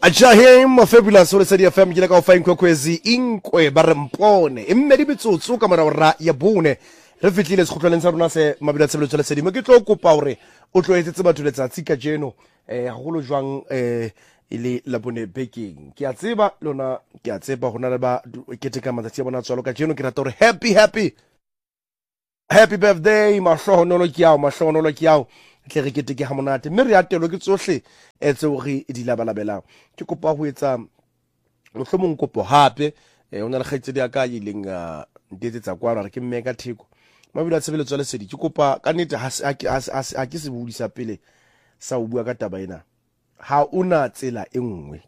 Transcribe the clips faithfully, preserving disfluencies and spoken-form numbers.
Ajahim fabulous o Lesedi F M ke le ka o fa inkwekwezi inkwe ba re mpone mme di bitsotso ka mora ra ya bone re fitlile sekhutlwaneng sa rona se mabila tshebeletso Lesedi mo ke tlo kopa hore o tlo etsetse batho letsatsi ka jeno eh hagolo jwang eh ile la bone baking ke a tseba lona ke a tseba hona le ba keteka matsatsi a bona tswalo ka jeno ke rata hore happy happy happy birthday mahlohonolo ke yao mahlohonolo ke yao tle re keteke ha monate mme re atelo ke tsohle etse hore di labalabelang ke kopa ho etsa mohlomong kopo hape eh ona le kgaitsedi ya ka ileng ntetsetsa kwana re ke mme ka theko mabila tshebeletso Lesedi ke kopa ka nnete ha ha ke se budisa pele sa o bua ka taba ena ha una tsela e nngwe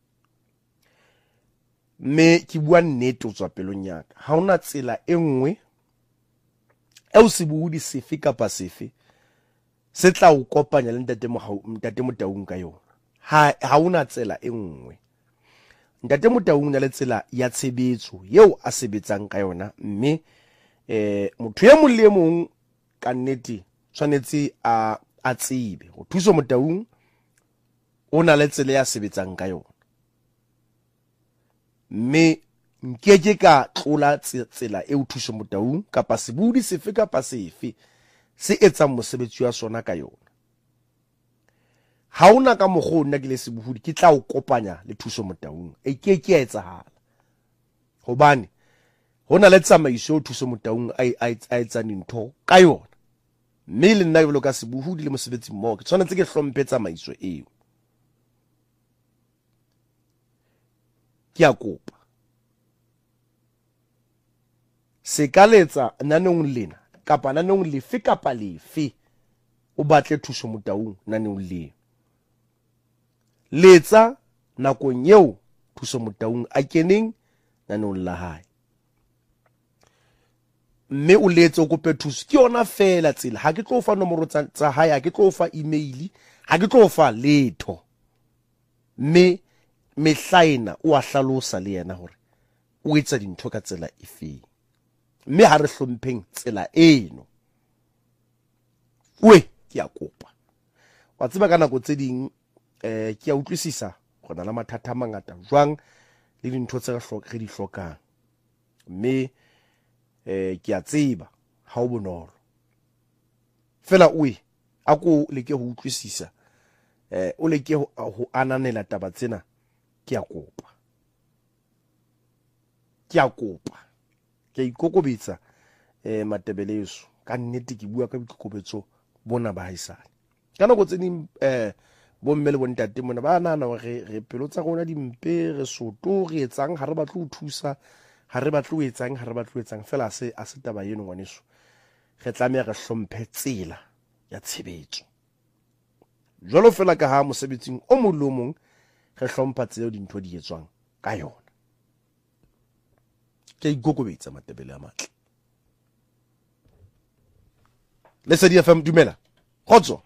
me ke bua nnete o tswa pelong ya ka ha una tsela e nngwe e o se budi sefe kapa sefe se tla o kopanya le ntate mo ntate Motaung ka yona ha ha una tsela e nngwe ntate Motaung na le tsela ya tshebetso yeo a sebetsang ka yona mme eh motho ye mong le mong ka nnete tshwanetse a a tsebe ho thuso Motaung o na le tsela ya sebetsang ka yona mme nkeke ka tlola tsela e o thuso Motaung kapa sebudi sefe kapa sefe se etsang mosebetsi wa sona ka yona ha una ka mogho nna ke le sebuhudi ke tla o kopanya le thuso Motaung e ke ke a etsahala hobane hona le tsamaiso thuso Motaung ai a etsa ntho ka yona mme le nna ke ka sebuhudi le mosebetsi mmoho ke tshwanetse ke hlomphe tsamaiso eo ke a kopa se ka letsa nanong lena kapa nanong lefe kapa lefe o batle thuso Motaung nanong le letsa nakong eo thuso Motaung a keneng nanong la hae mme o letse o kope thuso ke yona fela tsela ha ke tlo fa nomoro tsa hae ha ke tlo fa email ha ke tlo fa letho mme mehlaena o a hlalosa le yena hore o etsa dintho ka tsela efeng mme ha re hlompheng tsela eno we ke a kopa wa tseba ka nako tse ding eh ke a utlwisisa gona la mathata a mangata jwang le dintho tse re di hlokang mme eh ke a tseba ha o bonolo fela we a ko leke ho utlwisisa eh o leke ho ananela taba tsena ke a kopa ke a kopa ke ikokobetsa eh Matebeleso ka nnete ke bua ka boikokobetso bona ba haisane ka nako tse ding eh bo mme le bontate mona ba nana re re pelo tsa rona di mpe re soto re etsang ha re batla ho thusa ha re batla ho etsang ha re batla ho etsang fela se a se taba yeno ngwaneso re tlameha re hlomphe tsela ya tshebetso jwalo fela ka ha mosebetsing o molomong re hlompha tseo dintho di etswang ka yona ke igokobetsa Matebele a matle Lesedi F M dumela khotso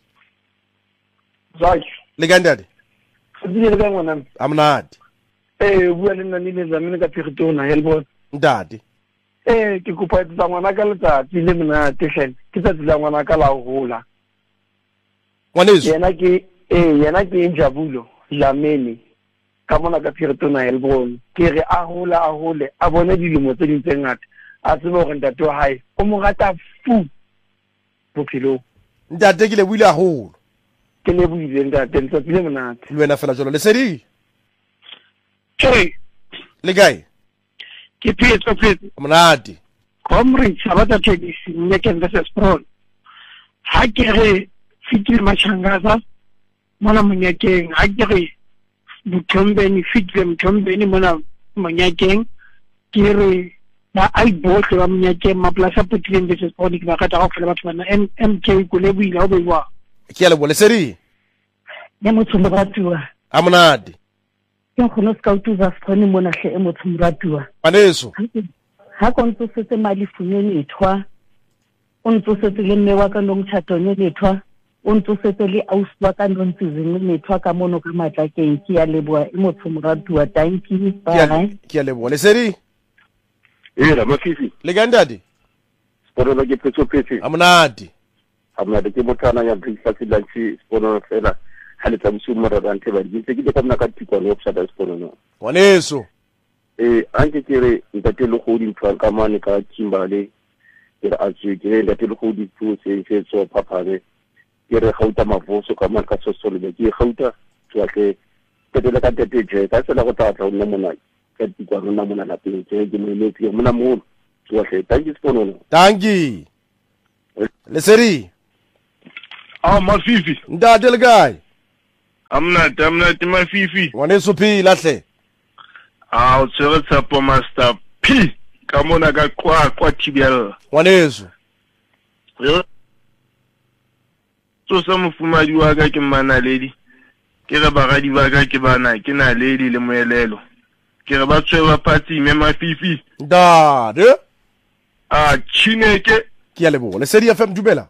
Zaki le gandade Sibile le ngwana amnadi eh bua le nna le zamene ka phirtona helbo ndadi eh ke kopa tsa ngwana ka letsatsi le mna tshel ke tsa tsa ngwana ka la hola ngwaneso yena ke eh yena ke Njabulo Dlamini ka mona ka phirtona helbo ke re a hola a hole a bone dilemo tse ding tse ngata a tsebo hore ntate wa hae o mo rata fu bophelo ntate ke le buile haholo ke le buile ntate ntse le monate le wena fela jolo Lesedi hey le gae ke Pietro Pietro monate comrade sabata tedisi nneke nse sprol ha ke re fitile machangaza mona monyakeng ha ke re Mthombeni fitile Mthombeni mona monyakeng ke re ba ai bohle ba monyakeng maplasa putileng nse sprol ke ba ka ta go fela batho bana M K ko le buile ho bewa ke le bo Lesedi ya motho mo ratuwa a monate ke khona ska utuza sifone mona hle emotho mratuwa baneso ha konto setse mali funyeni ethwa o ntso setse le mme wa ka no mthatone lethwa o ntso setse le ausi wa ka no ntsizeng lethwa ka mono ka matlakeng ke ya leboa emotho mratuwa thank you bye ke le bo Lesedi eh la mafisi le gandade sporo ba ke petso petse a monate amna de ke motana ya brisa tsi lanchi sporo fela ha le tsa bosiu morarante ba di tse ke ka mna ka tikwane o psata spono ngwaneso eh anke ke re ntate le go di ntwa ka mane ka Kimberley ke re a tswe ke re ntate le go di tsotse se tso papare ke re gauta mavoso ka mane ka sosole be ke gauta tsoatle ke tele ka tete je ka tsela go tlatla o nna mona ka tikwane nna mona la pele ke ke mo letse mona mo tsoatle thank you spono tanki Lesedi Ah Mafifi ntate le kae amnati amnati Mafifi ngwaneso phila hle ah o tsere tsapo master P ka mona ka kwa kwa tibial ngwaneso so sa mofumadi wa ka ke mana ledi ke re bagadi ba ka ke bana ke na ledi le moelelo ke re ba tswe ba pati me Mafifi ntate ah Chineke ke a leboga Lesedi F M dumela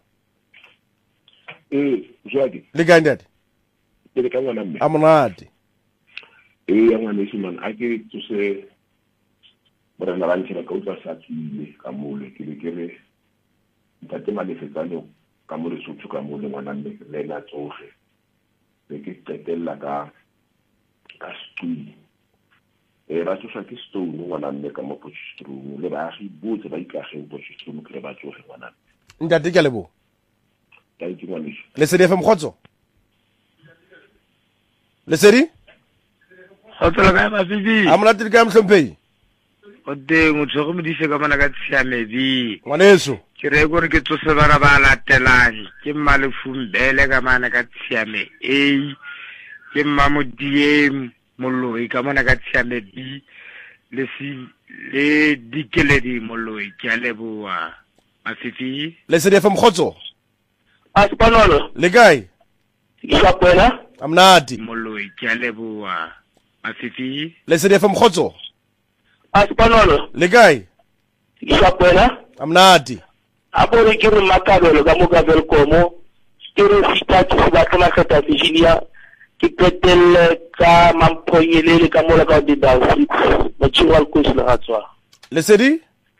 eh jwadi le kae ntate ke le ka ngwana mme a monate eh ya ngwana ise man a ke tsose bona la ntse ka utla sa tsile ka mole ke le ke le ntate malefetsane ka mole sotho ka mole ngwana mme le na tsoge le ke tsetella ka ka stui eh ba tsosa ke stone ngwana mme ka mo potchistro le ba gi botse ba ikage mo potchistro ke le ba tsoge ngwana ntate ke a leboga thank you ngwana Lesedi F M khotso Lesedi Hotsela ka Mafifi a monate ka mhlomphei o teng o tsego modise ka mana ka tshiamedi ngwaneso ke re gore ke tsose bara ba latelang ke Malefumbele ka mana ka tshiame A ke Mamodiem moloi ka mana ka tshiame B le si le dikeledi moloi ke a leboa Mafifi Lesedi F M khotso a Spanolo le kae ke ka kwela a monate moloi ke a leboa Mafifi Lesedi F M khotso a Spanolo le kae ke ka kwela a monate a bore ke re makabelo ka mo ka Velkomo ke re sita ke se batla la kata Virginia ke petelle ka Mamponyelele ka mola ka di daw six motshwal ko se la tswa Lesedi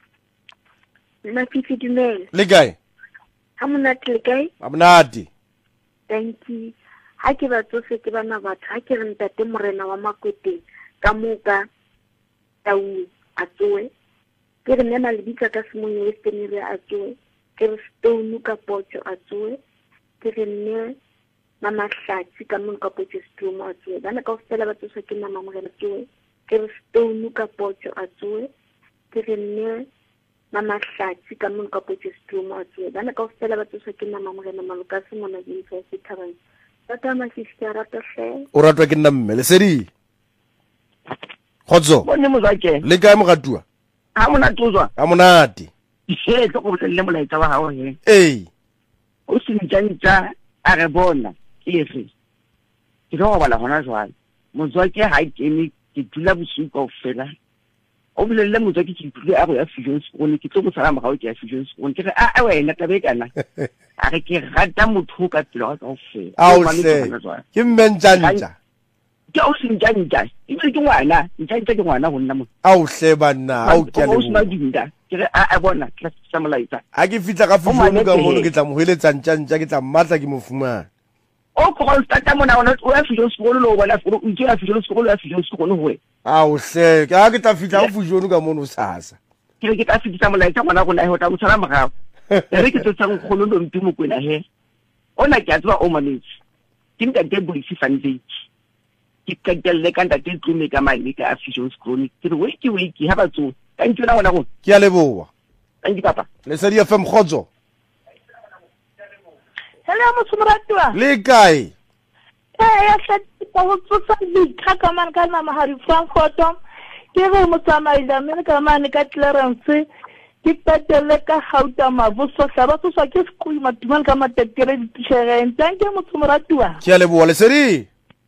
Mafifi dumela le kae ha monate le kae a monate thank you ha ke ba tsofe ke bana batho ha ke re ntate morena wa Makweteng ka moka tau a tsoe ke re nna le bitsa ka semonyo Western re a tsoe ke re Stone ka Potso a tsoe ke re nne mama Hlatsi ka moka Potso Stone a tsoe bana ka ofela ba tsosa ke mama morena tsoe ke re Stone ka Potso a tsoe ke re nne mama Hlatsi ka moka Potso Stone a tsoe bana ka ofela ba tsosa ke mama morena maloka se mona di ntse se thabang tata Mafifi a rata hle o ratwa ke nna mme Lesedi khotso bone mo zake le kae mogatua ha mona tsozwa a monate se tlo go tlelle molaetsa wa hao he ee o se ntjantja a re bona ke re ke go bala hona jwale motswake ha ikeme ke dula bosiu ka ofela o bolelle motswake ke dule a go ya fusion school ke tlo go sala mogao ke ya fusion school ke re a a wena tabe kana a re ke rata motho ka tsela ka ofela a o hle ke mmentjantja ke o se ntjantja e ke ngwana ntjantja ke ngwana go nna mo a o hle banna a o ke a o se leboga madinda ke re a a bona ke sa molaetsa a ke fitla ka fujono ka mono ke tla mo hweletsa ntjantja ke tla mmatla ke mo fumana o ko stata mona ona o ya fusion school lo bona o ntse ya fusion school ya fusion school ho a o hle ka ke tla fitla go fujono ka mono sasa ke re ke tla fitisa molaetsa ngwana go na ho tla mo tsara mogao re ke tsetsang kgolo lo mpimo kwena he ona ke a tswa o manetse ke nka ke boisi Sunday ke kakelle ka ntate tlume ka mane ka fusion school ke re weki weki ha batso ka ntse na go ke a leboga thank you papa Lesedi F M khotso hello motsumratwa le kae eh ya tla go tsotsa ditha ka man ka nama hari Frankfurt ke re motsamaila mme ka mane ka Clarence ke petelle ka gauta mavoso tla ba tsotsa ke skui matuman ka matetere ditsheren thank you motsumratwa ke a leboga Lesedi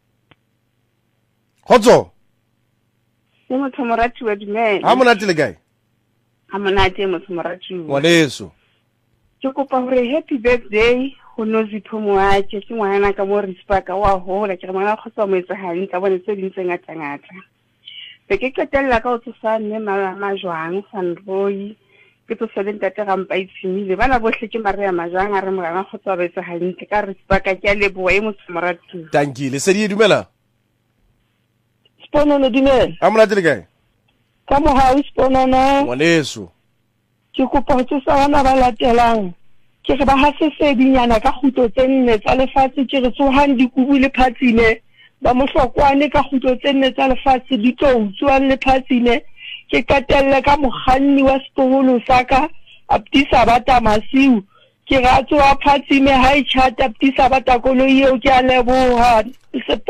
khotso ke motsumratwa dumela ha monate le kae ha monate motsumratwa ngwaneso ke kopa hore happy birthday go Nozipho Moache ke ngwana ka mo Rispaka wa hola ke ngwana khotsa mo etsa hang ka bone tse dintse ngata ngata be ke qetella ka o tsosa nne mama majwang Sanroy ke tsosele ntate gampa itshimile bana bohle ke mare ya majang a re moganga kgotsa betse halintle ka re sebaka ke a leboa e motho moratu tankile Lesedi e dumela Sponono dumela a monate le kae ka mohau Sponono ngwaneso ke kopa ho tsosa bana ba latelang ke re ba ha se sedinyana ka kgutlo tse nne tsa lefatshe ke re tsohang dikubu le phatsine ba mohlokwane ka kgutlo tse nne tsa lefatshe di tlo utswang le phatsine ke katelle ka mokganni wa setloholo saka Abdisa Bata Masiu ke ratso wa phatsime ha e chata Abdisa Bata koloi eo ke a leboha